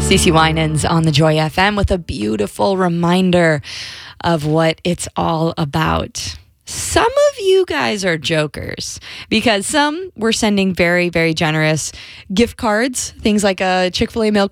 CeCe Winans on the Joy FM with a beautiful reminder of what it's all about. Some of you guys are jokers because some were sending very, very generous gift cards, things like a Chick-fil-A meal